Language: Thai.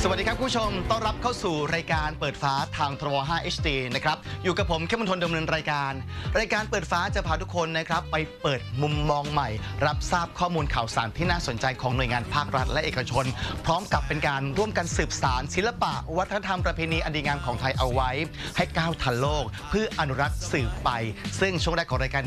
สวัสดีครับคุณผู้ชมต้อนรับเข้าสู่รายการเปิดฟ้าทางทรว5 HD นะครับอยู่กับผมเข้มมนทนดำเนินรายการเปิดฟ้าจะพาทุกคนนะครับไปเปิดมุมมองใหม่รับทราบข้อมูลข่าวสารที่น่าสนใจของหน่วยงานภาครัฐและเอกชนพร้อมกับเป็นการร่วมกันสืบสานศิลปะวัฒนธรรมประเพณีอันดีงามของไทยเอาไว้ให้ก้าวทันโลกเพื่ออนุรักษ์สืบไปซึ่งช่วงแรกของรายการ